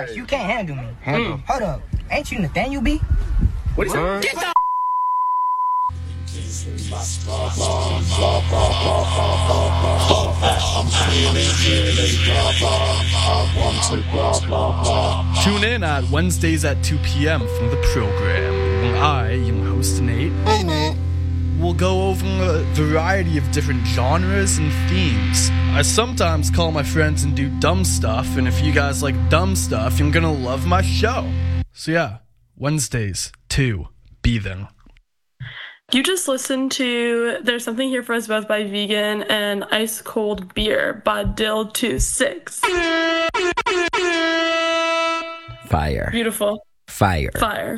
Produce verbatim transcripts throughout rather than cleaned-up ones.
Mars, you can't handle me. Handle. Mm. Hold up. Ain't you Nathaniel B? What is that? Get the Tune in at Wednesdays at two p.m. from the program. When I, young host Nate, Hey, Nate. will go over a variety of different genres and themes. I sometimes call my friends and do dumb stuff, and if you guys like dumb stuff, you're gonna love my show. So yeah, Wednesdays, two, be there. You just listened to There's Something Here for Us Both by Vegan and Ice Cold Beer by Dill twenty-six. Fire. Beautiful. Fire. Fire.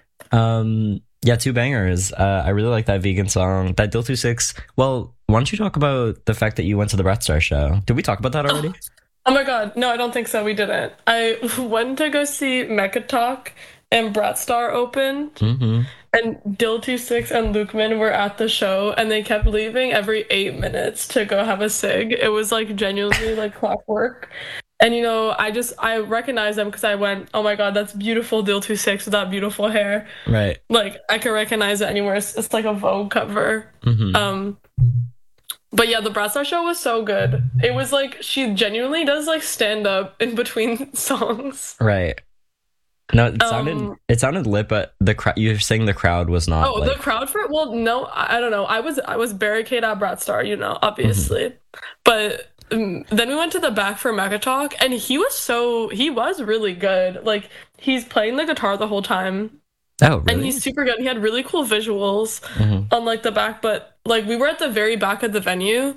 Um, yeah, two bangers. Uh, I really like that Vegan song. That Dill twenty-six. Well, why don't you talk about the fact that you went to the Brat Star show? Did we talk about that already? Oh, oh my god. No, I don't think so. We didn't. I went to go see Mecha Talk and Brat Star opened. Mm-hmm. And Dill twenty-six and Lukeman were at the show, and they kept leaving every eight minutes to go have a cig. It was like genuinely like clockwork. And you know, I just I recognized them because I went, oh my god, that's beautiful Dill twenty-six with that beautiful hair. Right. Like I could recognize it anywhere. It's, it's like a Vogue cover. Mm-hmm. Um, but yeah, the Brat Star show was so good. It was like she genuinely does like stand up in between songs. Right. No, it sounded Um, it sounded lit, but the crowd you were saying the crowd was not. Oh, like... the crowd for well, no, I I don't know. I was I was barricade at Brat Star, you know, obviously, mm-hmm. but um, then we went to the back for Mecha Talk, and he was so he was really good. Like he's playing the guitar the whole time. Oh, really? And he's super good. He had really cool visuals mm-hmm. on like the back, but like we were at the very back of the venue.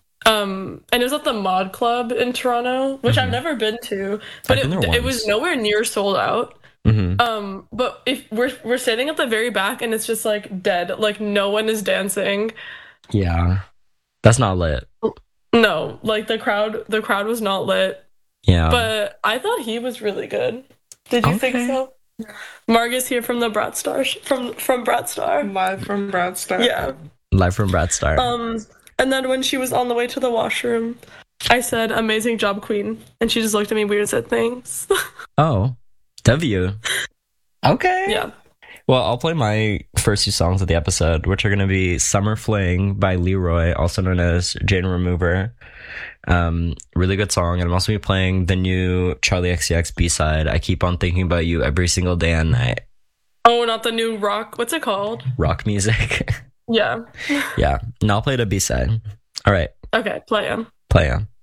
Um, and it was at the Mod Club in Toronto, which mm-hmm. I've never been to, but it, it was nowhere near sold out. Mm-hmm. Um, but if we're we're standing at the very back and it's just like dead, like no one is dancing. Yeah, that's not lit. No, like the crowd, the crowd was not lit. Yeah, but I thought he was really good. Did you okay. think so? Margus here from the Brat Star, from from Brat Star, live from Brat Star. Yeah, live from Brat Star. Um. And then when she was on the way to the washroom, I said, amazing job, queen. And she just looked at me weird and said, thanks. Oh, W. Okay. Yeah. Well, I'll play my first two songs of the episode, which are going to be Summer Fling by Leroy, also known as Jane Remover. Um, really good song. And I'm also going to be playing the new Charlie X C X B-side, I Keep On Thinking About You Every Single Day and Night. Oh, not the new rock. What's it called? Rock music. Yeah. Yeah. And I'll play the B-side. All right. Okay, play him. Play him.